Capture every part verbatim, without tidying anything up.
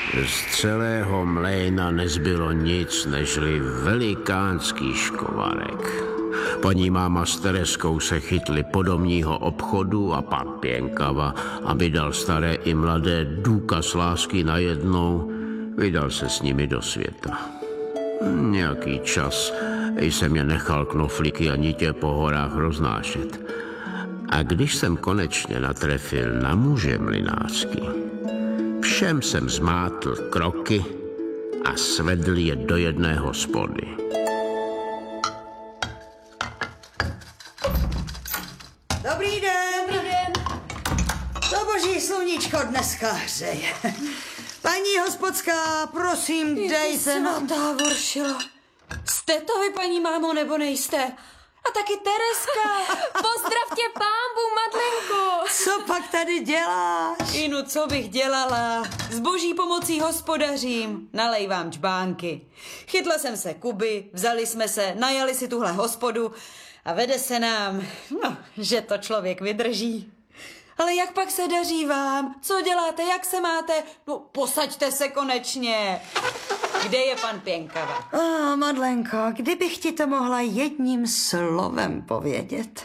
Z celého mlejna nezbylo nic, nežli velikánský škovarek. Paní máma s Tereskou se chytli podomního obchodu a pan Pěnkava, aby dal staré i mladé důkaz lásky najednou, vydal se s nimi do světa. Nějaký čas jsem je nechal knoflíky a nitě po horách roznášet. A když jsem konečně natrefil na muže mlynářský, všem jsem zmátl kroky a svedl je do jedné hospody. Dobrý den. Dobrý den. To boží sluníčko dneska hřeje. Paní hospodská, prosím, dejte nám... Svatá Voršilo. Jste to vy, paní mámo, nebo nejste? A taky Tereska. Pozdravtě pánbu, Madlenko. Co pak tady děláš? Inu, co bych dělala? S boží pomocí hospodařím. Nalej vám čbánky. Chytla jsem se Kuby, vzali jsme se, najali si tuhle hospodu a vede se nám, no, že to člověk vydrží. Ale jak pak se daří vám? Co děláte? Jak se máte? No, posaďte se konečně. Kde je pan Pěnkava? Oh, Madlenko, kdybych ti to mohla jedním slovem povědět.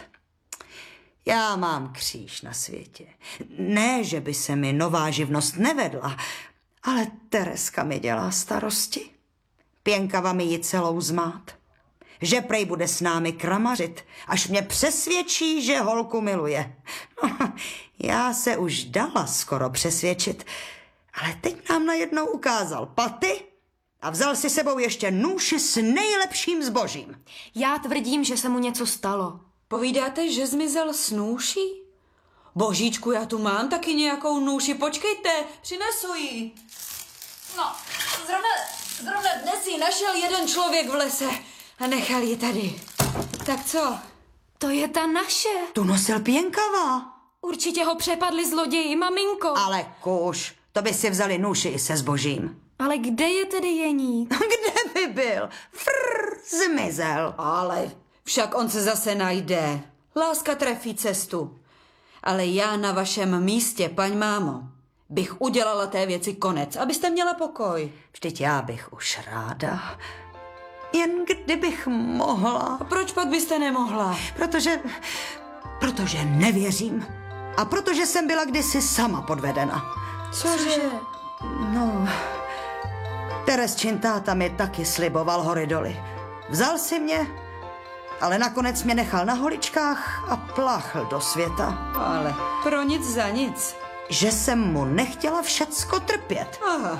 Já mám kříž na světě. Ne, že by se mi nová živnost nevedla, ale Tereska mi dělá starosti. Pěnkava mi ji celou zmát. Že prej bude s námi kramařit, až mě přesvědčí, že holku miluje. No, já se už dala skoro přesvědčit, ale teď nám najednou ukázal paty a vzal si sebou ještě nůši s nejlepším zbožím. Já tvrdím, že se mu něco stalo. Povídáte, že zmizel s nůší? Božíčku, já tu mám taky nějakou nůši, počkejte, přinesu ji. No, zrovna, zrovna dnes ji našel jeden člověk v lese a nechal ji tady. Tak co? To je ta naše. Tu nosil Pěnkava. Určitě ho přepadli zloději, maminko. Ale kuš, to by si vzali nůši i se zbožím. Ale kde je tedy Jeník? Kde by byl? Frr, zmizel. Ale však on se zase najde. Láska trefí cestu. Ale já na vašem místě, paň mámo, bych udělala té věci konec, abyste měla pokoj. Vždyť já bych už ráda. Jen kdybych mohla. A proč pak byste nemohla? Protože, protože nevěřím. A protože jsem byla kdysi sama podvedena. Cože? No, Teresčin táta mi taky sliboval hory doly. Vzal si mě, ale nakonec mě nechal na holičkách a pláchl do světa. Ale pro nic za nic. Že jsem mu nechtěla všecko trpět. Aha.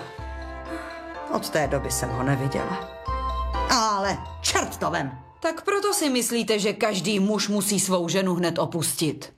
Od té doby jsem ho neviděla. Ale čert to vem. Tak proto si myslíte, že každý muž musí svou ženu hned opustit.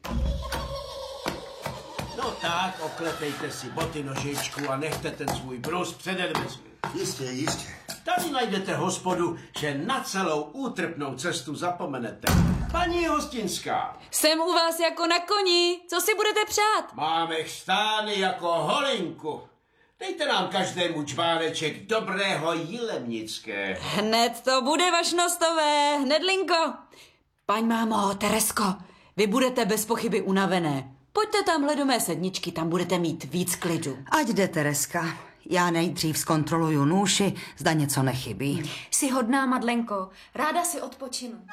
No tak, oklepejte si boty, nožičku a nechte ten svůj brus přede dveřmi. Jistě, jistě. Tady najdete hospodu, že na celou útrpnou cestu zapomenete. Paní hostinská, Jsem u vás jako na koni. Co si budete přát? máme chřtány jako holinku. Dejte nám každému čbáneček dobrého jilemnického. Hned to bude, vašnostové. Hnedlinko. Paň mámo, Teresko, vy budete bez pochyby unavené. Pojďte tamhle do mé sedničky, tam budete mít víc klidu. Ať jde Tereska. Já nejdřív zkontroluju nůši, zda něco nechybí. Jsi hodná, Madlenko. Ráda si odpočinu.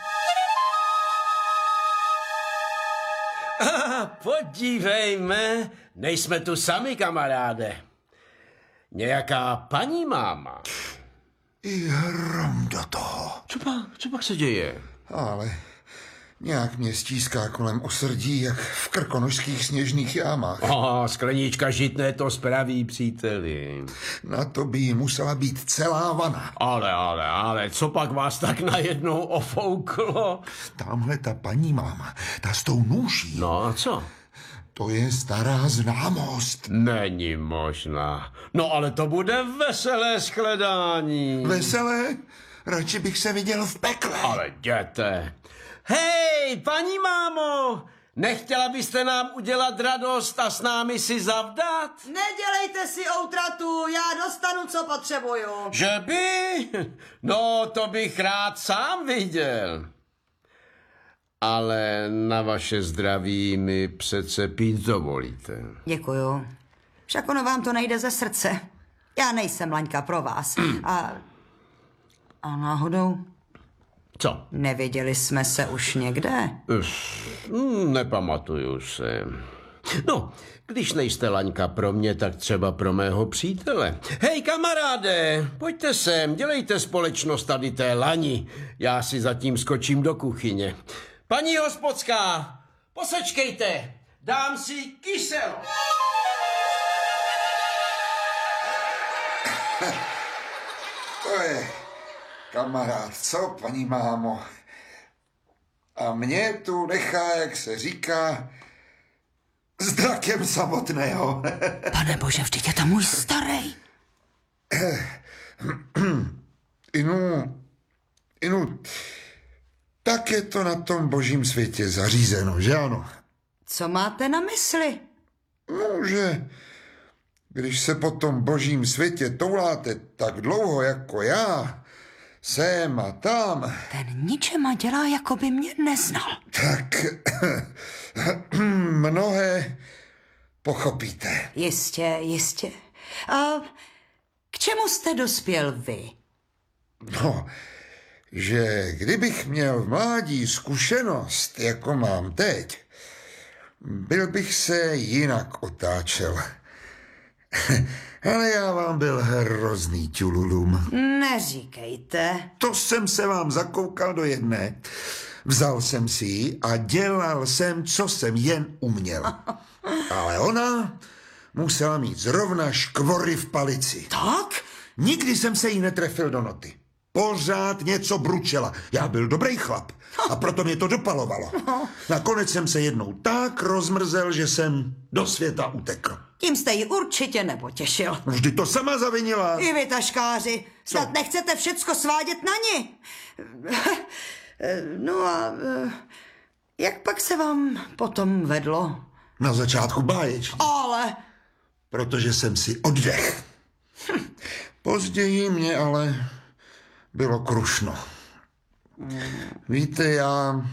Ah, podívejme, nejsme tu sami, kamaráde. Nějaká paní máma. I hrom do toho. Co pak, co pak se děje? Ale nějak mě stíská kolem osrdí, jak v krkonošských sněžných jámách. Oh, sklenička žitné to spraví, příteli. Na to by jí musela být celá vana. Ale, ale, ale, co pak vás tak najednou ofouklo? Tamhle ta paní máma, ta s tou nůší, No a co? to je stará známost. Není možná. No ale to bude veselé shledání. Veselé? Radši bych se viděl v pekle. Ale jděte. Hej, paní mámo, nechtěla byste nám udělat radost a s námi si zavdat? Nedělejte si outratu, já dostanu, co potřebuju. Že by? No, to bych rád sám viděl. Ale na vaše zdraví mi přece pít dovolíte. Děkuju. Však ono vám to nejde ze srdce. Já nejsem Laňka pro vás. A, a náhodou Co? neviděli jsme se už někde? Hmm, nepamatuju se. No, když nejste Laňka pro mě, tak třeba pro mého přítele. Hej, kamaráde, pojďte sem, dělejte společnost tady té Lani. Já si zatím skočím do kuchyně. Paní hospodská, posečkejte, dám si kyselo. To je kamarád, co, paní mámo? A mě tu nechá, jak se říká, s drakem samotného. Pane bože, vždyť je to můj starý. Inu, inu, tak je to na tom božím světě zařízeno, že ano? Co máte na mysli? No, že když se po tom božím světě touláte tak dlouho jako já, sem a tam, Ten ničema dělá, jako by mě neznal. tak mnohé pochopíte. Jistě, jistě. A k čemu jste dospěl vy? No, že kdybych měl v mládí zkušenost, jako mám teď, byl bych se jinak otáčel. Ale já vám byl hrozný čululum. Neříkejte. To jsem se vám zakoukal do jedné. Vzal jsem si ji a dělal jsem, co jsem jen uměl. Ale ona musela mít zrovna škvory v palici. Tak? Nikdy jsem se jí netrefil do noty. Pořád něco bručela. Já byl dobrý chlap a proto mě to dopalovalo. Nakonec jsem se jednou tak rozmrzel, že jsem do světa utekl. Tím jste ji určitě nepotěšil. Vždy to sama zavinila. I vy, taškáři, snad Co? nechcete všecko svádět na ní. No a jak pak se vám potom vedlo? Na začátku báječně, Ale protože jsem si oddech. Později mě ale bylo krušno. Víte, já...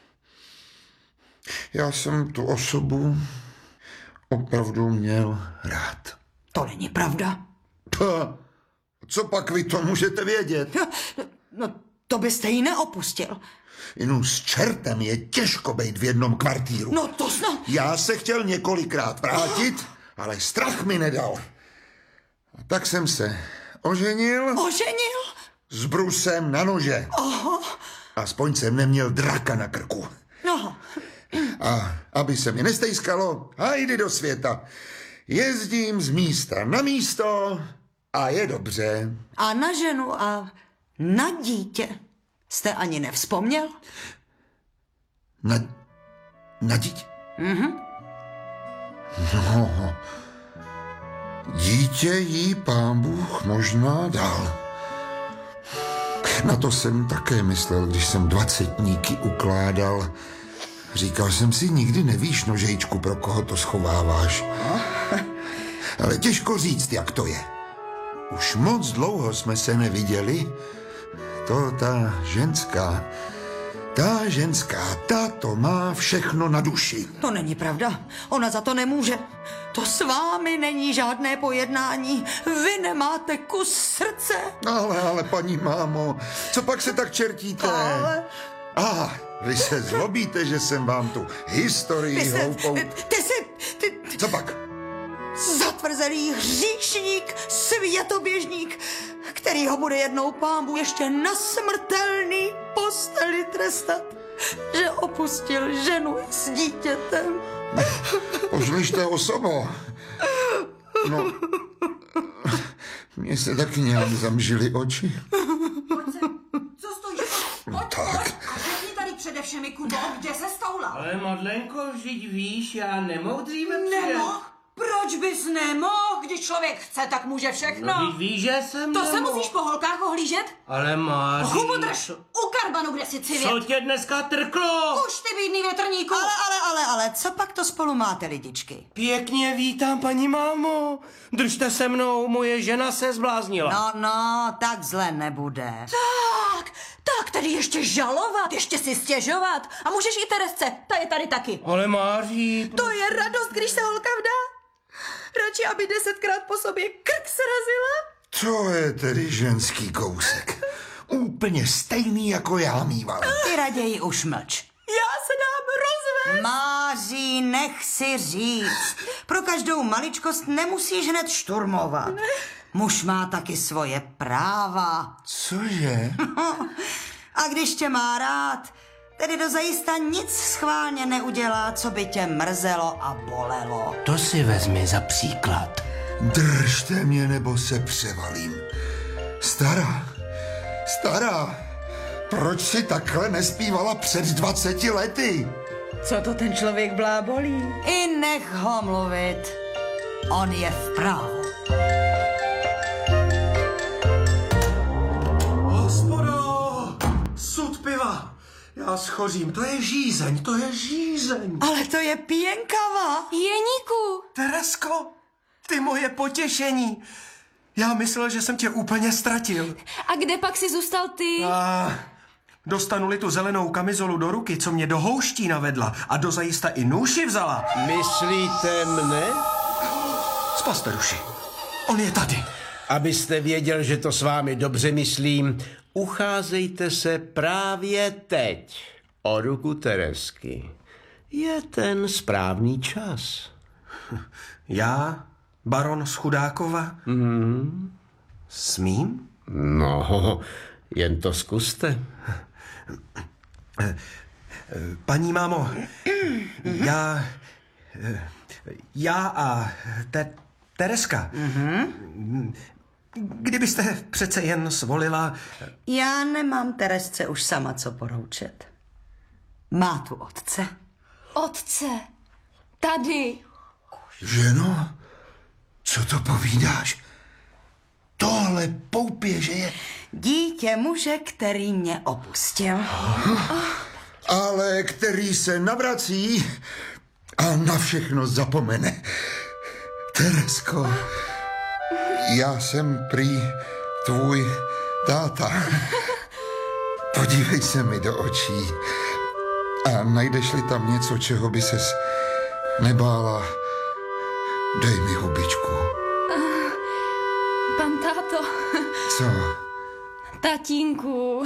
Já jsem tu osobu opravdu měl rád. to není pravda. Pa, co pak vy to můžete vědět? No, to byste ji neopustil. Inu s čertem je těžko bejt v jednom kvartíru. No to snad. Já se chtěl několikrát vrátit, ale strach mi nedal. A tak jsem se oženil Oženil? s brusem na nože. Aha. Aspoň jsem neměl draka na krku. No, A aby se mi nestejskalo, hajdy do světa. Jezdím z místa na místo a je dobře. a na ženu a na dítě jste ani nevzpomněl? Na, na dítě? Mhm. No, dítě jí pán Bůh možná dal. Na to jsem také myslel, když jsem dvacetníky ukládal. Říkal jsem si, nikdy nevíš, nožejčku, pro koho to schováváš. Ale těžko říct, jak to je. Už moc dlouho jsme se neviděli. To ta ženská, ta ženská, ta to má všechno na duši. To není pravda. Ona za to nemůže. To s vámi není žádné pojednání. Vy nemáte kus srdce. Ale, ale, paní mámo, co pak se tak čertíte? Ale... A, vy se zlobíte, že jsem vám tu historii Ty, se, hloupou... ty jsi... Ty, Co pak? zatvrzelý hříšník, světoběžník, který ho bude jednou pámbu ještě na smrtelný posteli trestat, že opustil ženu s dítětem. Požlište osobo. No, mně se taky nějak zamžily oči. Co stojíš? No tak, A řekni tady přede všemi, Kubo, kde se stoula? Ale Madlenko, vždyť víš, já nemohu dříve přijet. Nemoh? Proč bys nemohl? Když člověk chce, tak může všechno. No, vždyť víš, že jsem to se nemohl. musíš po holkách ohlížet? Ale Máří... Hubu drž! U karbanu, kde si civět. Co tě dneska trklo? Už ty bídný větrníku. Ale, ale, ale, ale, co pak to spolu máte, lidičky? Pěkně vítám, paní mámo. Držte se mnou, moje žena se zbláznila. No, no, tak zle nebude. Tak, tak tady ještě žalovat, ještě si stěžovat. A můžeš i Teresce, ta je tady taky. Ale Máří... To je radost, když se holka vdá. Radši, aby desetkrát po sobě krk srazila? To je tedy ženský kousek. Úplně stejný, jako já mývala. Ty raději už mlč. Já se dám rozvést. Máří, nech si říct. Pro každou maličkost nemusíš hned šturmovat. Muž má taky svoje práva. Cože? A když tě má rád, tedy dozajista nic schválně neudělá, co by tě mrzelo a bolelo. To si vezmi za příklad. Držte mě, nebo se převalím. Stará, stará, proč si takhle nespívala před dvaceti lety? Co to ten člověk blábolí? I nech ho mluvit. On je v právu. Hospodo, sud piva. Já schořím, to je žízeň, to je žízeň. Ale to je pěnkava. Jeníku! Teresko, ty moje potěšení. Já myslel, že jsem tě úplně ztratil. A kde pak si zůstal ty? A dostanu-li tu zelenou kamizolu do ruky, co mě do houští navedla a dozajista i nůši vzala. Myslíte mne? Spaste duši. On je tady. Abyste věděl, že to s vámi dobře myslím, ucházejte se právě teď o ruku Teresky. Je ten správný čas. Já, baron z Chudákova? Mm. Smím? No, jen to zkuste. Paní mámo, já... Já a te, Tereska... Mm-hmm. Kdybyste přece jen svolila... Já nemám Teresce už sama co poroučet. Má tu otce. Otce. Tady. Ženo, co to povídáš? Tohle poupěže je... Dítě muže, který mě opustil. Ale který se navrací a na všechno zapomene. Teresko, já jsem prý tvůj táta. Podívej se mi do očí a najdeš-li tam něco, čeho by ses nebála, dej mi hubičku. Pan táto. Co? Tatínku.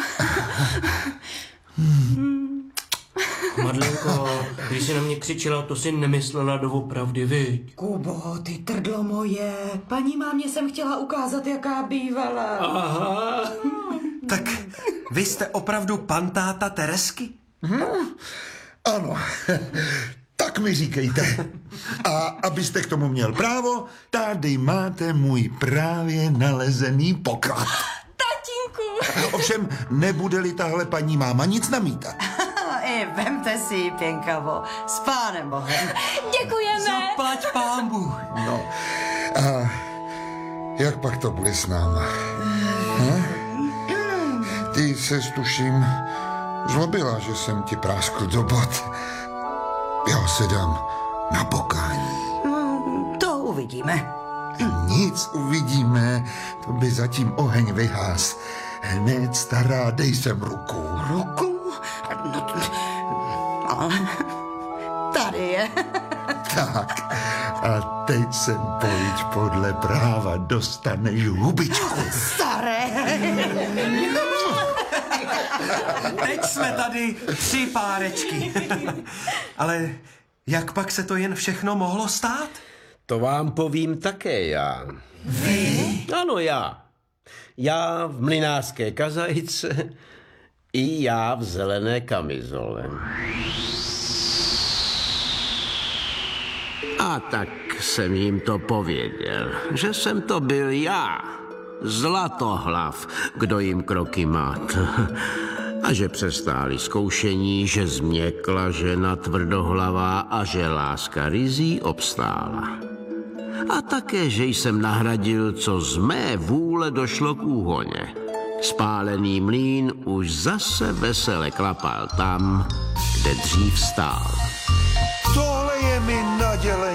Madlenko, když jsi na mě křičela, to si nemyslela doopravdy, viď? Kubo, ty trdlo moje. Paní mámě jsem chtěla ukázat, jaká bývala. Aha. Tak vy jste opravdu pan táta Teresky? Hmm, ano, tak mi říkejte. A abyste k tomu měl právo, tady máte můj právě nalezený poklad. Tatínku. Ovšem, nebude-li tahle paní máma nic namítat. I vemte si ji, pěnkavo. S pánem Bohem. Děkujeme. Zaplať pán Bůh. No, a jak pak to bude s náma? Hm? Ty se tuším zlobila, že jsem ti práskl do bot. Já se dám na pokání. To uvidíme. Nic uvidíme, to by zatím oheň vyhás. Hned, stará, dej sem ruku. Ruku? No, ale tady je. Tak, a teď sem pojď podle práva, dostaneš hubičku. Staré. Teď jsme tady tři párečky. Ale jak pak se to jen všechno mohlo stát? To vám povím také já. Vy? Ano, já. Já v mlynářské kazajce i já v zelené kamizole. A tak jsem jim to pověděl, že jsem to byl já, Zlatohlav, kdo jim kroky mát. A že přestáli zkoušení, že změkla žena tvrdohlavá a že láska rizí obstála. A také, že jsem nahradil, co z mé vůle došlo k úhoně. Spálený mlýn už zase vesele klapal tam, kde dřív stál. Tohle je mi nadělení.